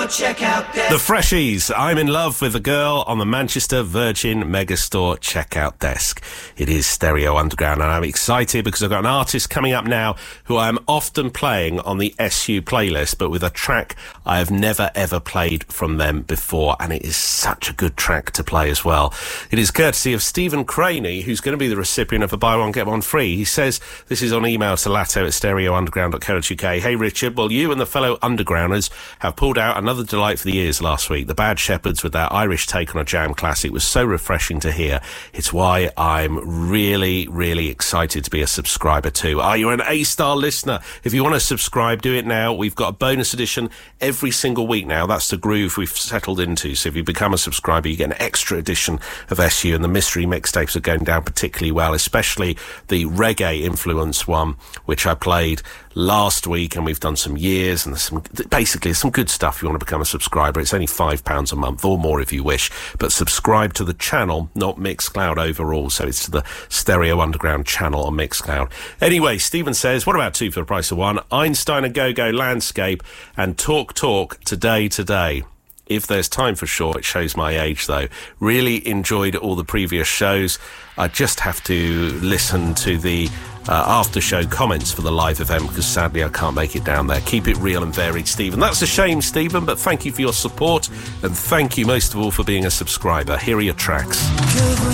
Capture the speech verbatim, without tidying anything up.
checkout desk. The Freshies, I'm in love with the girl on the Manchester Virgin Megastore checkout desk. It is Stereo Underground, and I'm excited because I've got an artist coming up now who I'm often playing on the S U playlist, but with a track I have never ever played from them before, and it is such a good track to play as well. It is courtesy of Stephen Craney, who's going to be the recipient of a buy one get one free. He says, this is on email to latto at stereo underground dot co dot uk. Hey Richard, well, you and the fellow undergrounders have pulled out another delight for the ears last week. The Bad Shepherds with their Irish take on a jam classic was so refreshing to hear. It's why I'm really, really excited to be a subscriber too. Are you an A-star listener? If you want to subscribe, do it now. We've got a bonus edition every single week now. That's the groove we've settled into. So if you become a subscriber, you get an extra edition of S U, and the mystery mixtapes are going down particularly well, especially the reggae influence one, which I played last week, and we've done some years, and there's some, basically some good stuff. If you want to become a subscriber, it's only five pounds a month or more if you wish, but subscribe to the channel, not Mixcloud overall, so it's to the Stereo Underground channel on Mixcloud. Anyway, Stephen says, what about two for the price of one? Einstein and Go-Go Landscape and Talk Talk Today Today. If there's time for sure, it shows my age though. Really enjoyed all the previous shows. I just have to listen to the uh, after show comments for the live event because sadly I can't make it down there. Keep it real and varied, Stephen. That's a shame, Stephen, but thank you for your support, and thank you most of all for being a subscriber. Here are your tracks.